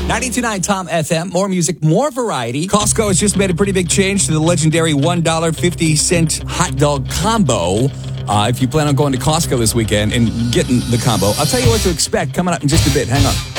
92.9 Tom FM. More music, more variety. Costco has just made a pretty big change to the legendary $1.50 hot dog combo. If you plan on going to Costco this weekend and getting the combo, I'll tell you what to expect coming up in just a bit. Hang on.